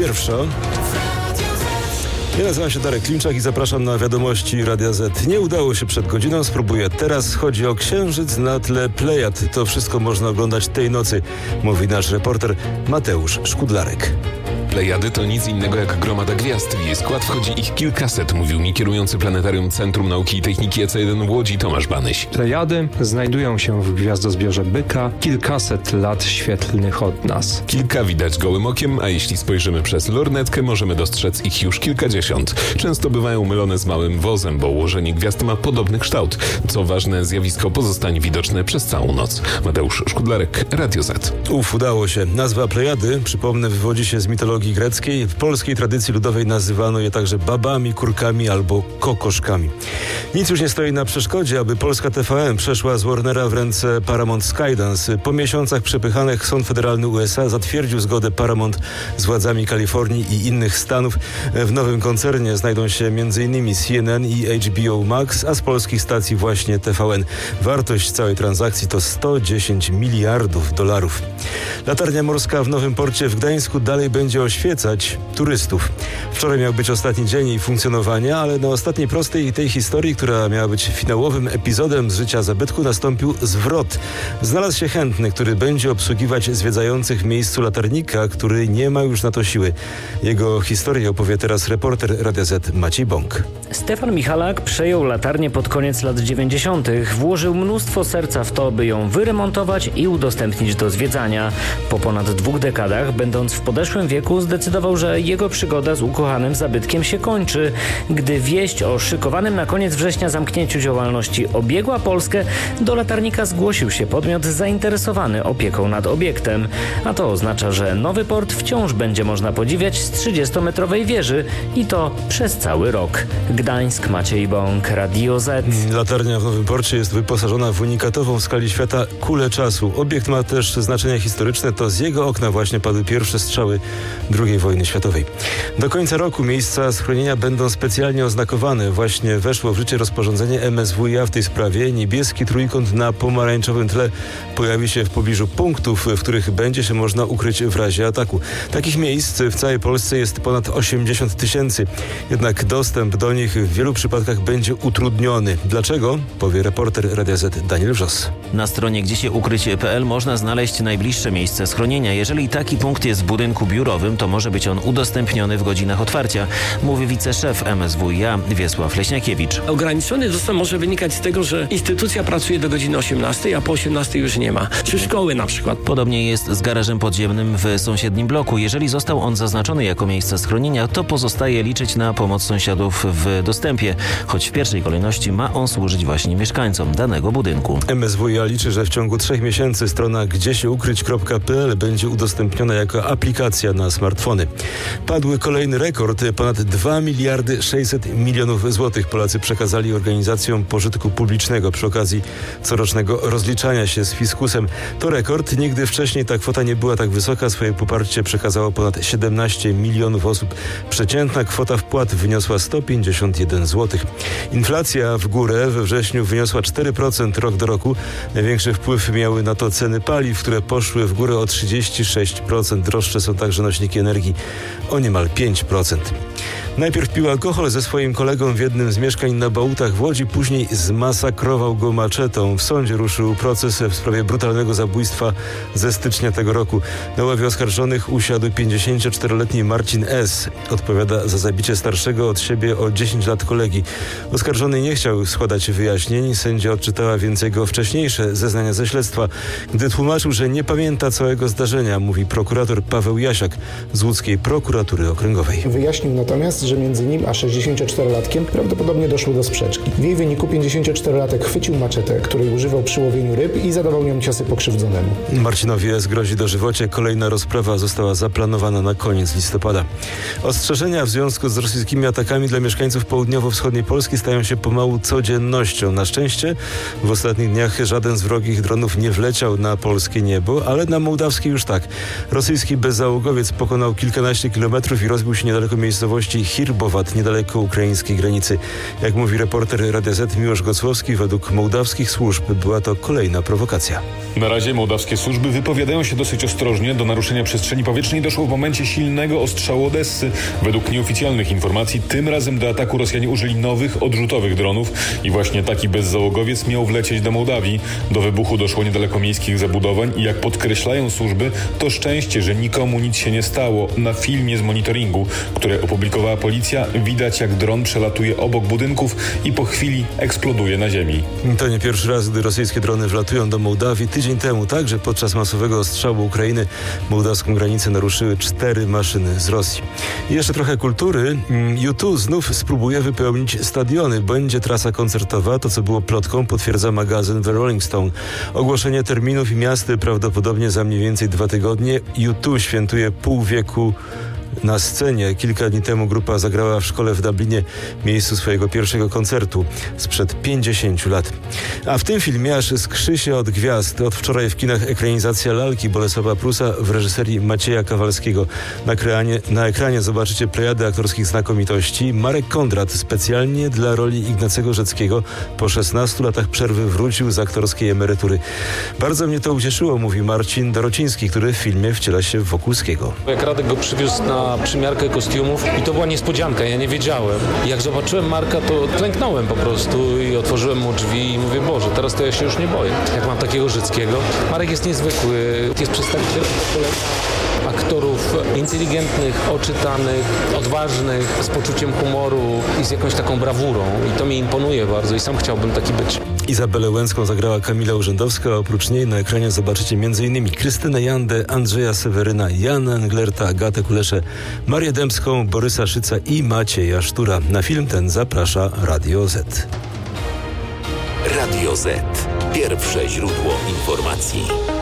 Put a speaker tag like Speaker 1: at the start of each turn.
Speaker 1: 21. Ja nazywam się Darek Klimczak i zapraszam na wiadomości Radia Z. Nie udało się przed godziną, spróbuję teraz. Chodzi o księżyc na tle Plejad. To wszystko można oglądać tej nocy, mówi nasz reporter Mateusz Szkudlarek.
Speaker 2: Plejady to nic innego jak gromada gwiazd. W jej skład wchodzi ich kilkaset, mówił mi kierujący Planetarium Centrum Nauki i Techniki EC1 w Łodzi Tomasz Banyś.
Speaker 3: Plejady znajdują się w gwiazdozbiorze Byka kilkaset lat świetlnych od nas.
Speaker 2: Kilka widać gołym okiem, a jeśli spojrzymy przez lornetkę, możemy dostrzec ich już kilkadziesiąt. Często bywają mylone z małym wozem, bo ułożenie gwiazd ma podobny kształt. Co ważne, zjawisko pozostanie widoczne przez całą noc. Mateusz Szkudlarek, Radio Z.
Speaker 1: Udało się. Nazwa Plejady, przypomnę, wywodzi się z mitologii greckiej. W polskiej tradycji ludowej nazywano je także babami, kurkami albo kokoszkami. Nic już nie stoi na przeszkodzie, aby polska TVN przeszła z Warnera w ręce Paramount Skydance. Po miesiącach przepychanek Sąd Federalny USA zatwierdził zgodę Paramount z władzami Kalifornii i innych stanów. W nowym koncernie znajdą się m.in. CNN i HBO Max, a z polskich stacji właśnie TVN. Wartość całej transakcji to $110 miliardów. Latarnia morska w Nowym Porcie w Gdańsku dalej będzie oświecać turystów. Wczoraj miał być ostatni dzień jej funkcjonowania, ale na ostatniej prostej tej historii, która miała być finałowym epizodem z życia zabytku, nastąpił zwrot. Znalazł się chętny, który będzie obsługiwać zwiedzających w miejscu latarnika, który nie ma już na to siły. Jego historię opowie teraz reporter Radia Z Maciej Bąk.
Speaker 4: Stefan Michalak przejął latarnię pod koniec lat 90. Włożył mnóstwo serca w to, by ją wyremontować i udostępnić do zwiedzania. Po ponad 2 dekadach, będąc w podeszłym wieku, zdecydował, że jego przygoda z ukochanym zabytkiem się kończy. Gdy wieść o szykowanym na koniec września zamknięciu działalności obiegła Polskę, do latarnika zgłosił się podmiot zainteresowany opieką nad obiektem. A to oznacza, że Nowy Port wciąż będzie można podziwiać z 30-metrowej wieży i to przez cały rok. Gdańsk, Maciej Bąk, Radio Z.
Speaker 1: Latarnia w Nowym Porcie jest wyposażona w unikatową w skali świata kulę czasu. Obiekt ma też znaczenie historyczne, to z jego okna właśnie padły pierwsze strzały II wojny światowej. Do końca roku miejsca schronienia będą specjalnie oznakowane. Właśnie weszło w życie rozporządzenie MSWiA w tej sprawie. Niebieski trójkąt na pomarańczowym tle pojawi się w pobliżu punktów, w których będzie się można ukryć w razie ataku. Takich miejsc w całej Polsce jest ponad 80 000. Jednak dostęp do nich w wielu przypadkach będzie utrudniony. Dlaczego? Powie reporter Radia Z Daniel Wrzos.
Speaker 5: Na stronie gdziesiukryć.pl można znaleźć najbliższe miejsce schronienia. Jeżeli taki punkt jest w budynku biurowym, to może być on udostępniony w godzinach otwarcia, mówi wiceszef MSWiA Wiesław Leśniakiewicz.
Speaker 6: Ograniczony dostęp może wynikać z tego, że instytucja pracuje do godziny 18, a po 18 już nie ma. Czy szkoły na przykład.
Speaker 5: Podobnie jest z garażem podziemnym w sąsiednim bloku. Jeżeli został on zaznaczony jako miejsce schronienia, to pozostaje liczyć na pomoc sąsiadów w dostępie, choć w pierwszej kolejności ma on służyć właśnie mieszkańcom danego budynku.
Speaker 1: MSWiA liczy, że w ciągu 3 miesięcy strona gdziesiukryć.pl będzie udostępniona jako aplikacja na smartfony. Padły kolejny rekord. Ponad 2 miliardy 600 milionów złotych Polacy przekazali organizacjom pożytku publicznego przy okazji corocznego rozliczania się z fiskusem. To rekord. Nigdy wcześniej ta kwota nie była tak wysoka. Swoje poparcie przekazało ponad 17 milionów osób. Przeciętna kwota wpłat wyniosła 151 zł. Inflacja w górę we wrześniu wyniosła 4% rok do roku. Największy wpływ miały na to ceny paliw, które poszły w górę o 36%. Droższe są także nośniki energii o niemal 5%. Najpierw pił alkohol ze swoim kolegą w jednym z mieszkań na Bałutach w Łodzi, później zmasakrował go maczetą. W sądzie ruszył proces w sprawie brutalnego zabójstwa ze stycznia tego roku. Na ławie oskarżonych usiadł 54-letni Marcin S. Odpowiada za zabicie starszego od siebie o 10 lat kolegi. Oskarżony nie chciał składać wyjaśnień. Sędzia odczytała więc jego wcześniejsze zeznania ze śledztwa, gdy tłumaczył, że nie pamięta całego zdarzenia, mówi prokurator Paweł Jasiak z łódzkiej prokuratury okręgowej.
Speaker 7: Wyjaśnił natomiast, że między nim a 64-latkiem prawdopodobnie doszło do sprzeczki. W jej wyniku 54-latek chwycił maczetę, której używał przy łowieniu ryb i zadawał nią ciosy pokrzywdzonemu.
Speaker 1: Marcinowi S. grozi dożywocie. Kolejna rozprawa została zaplanowana na koniec listopada. Ostrzeżenia w związku z rosyjskimi atakami dla mieszkańców południowo-wschodniej Polski stają się pomału codziennością. Na szczęście w ostatnich dniach żaden z wrogich dronów nie wleciał na polskie niebo, ale na mołdawskie już tak. Rosyjski bezzałogowiec pokonał kilkanaście kilometrów i rozbił się niedaleko miejscowości Hirbowat, niedaleko ukraińskiej granicy. Jak mówi reporter Radia Z Miłosz Gocłowski, według mołdawskich służb była to kolejna prowokacja.
Speaker 8: Na razie mołdawskie służby wypowiadają się dosyć ostrożnie. Do naruszenia przestrzeni powietrznej doszło w momencie silnego ostrzału Odessy. Według nieoficjalnych informacji tym razem do ataku Rosjanie użyli nowych, odrzutowych dronów i właśnie taki bezzałogowiec miał wlecieć do Mołdawii. Do wybuchu doszło niedaleko miejskich zabudowań i jak podkreślają służby, to szczęście, że nikomu nic się nie stało. Na filmie z monitoringu, które opublikowała policja, widać jak dron przelatuje obok budynków i po chwili eksploduje na ziemi.
Speaker 1: To nie pierwszy raz, gdy rosyjskie drony wlatują do Mołdawii. Tydzień temu także podczas masowego ostrzału Ukrainy mołdawską granicę naruszyły 4 maszyny z Rosji. I jeszcze trochę kultury. U2 znów spróbuje wypełnić stadiony. Będzie trasa koncertowa. To, co było plotką, potwierdza magazyn The Rolling Stone. Ogłoszenie terminów i miasty prawdopodobnie za mniej więcej 2 tygodnie. U2 świętuje pół wieku na scenie. Kilka dni temu grupa zagrała w szkole w Dublinie, miejscu swojego pierwszego koncertu sprzed 50 lat. A w tym filmie aż skrzy się od gwiazd. Od wczoraj w kinach ekranizacja lalki Bolesława Prusa w reżyserii Macieja Kawalskiego. Na ekranie zobaczycie plejadę aktorskich znakomitości. Marek Kondrat specjalnie dla roli Ignacego Rzeckiego po 16 latach przerwy wrócił z aktorskiej emerytury. Bardzo mnie to ucieszyło, mówi Marcin Dorociński, który w filmie wciela się w Wokulskiego.
Speaker 9: Jak Radek go przywiózł na przymiarkę kostiumów i to była niespodzianka, ja nie wiedziałem. Jak zobaczyłem Marka, to klęknąłem po prostu i otworzyłem mu drzwi i mówię, Boże, teraz to ja się już nie boję. Jak mam takiego Rzeckiego. Marek jest niezwykły, jest przedstawicielem pokolenia aktorów inteligentnych, oczytanych, odważnych, z poczuciem humoru i z jakąś taką brawurą. I to mi imponuje bardzo i sam chciałbym taki być.
Speaker 1: Izabelę Łęcką zagrała Kamila Urzędowska, a oprócz niej na ekranie zobaczycie m.in. Krystynę Jandę, Andrzeja Seweryna, Jana Englerta, Agatę Kuleszę, Marię Dębską, Borysa Szyca i Macieja Sztura. Na film ten zaprasza Radio Z.
Speaker 10: Radio Z. Pierwsze źródło informacji.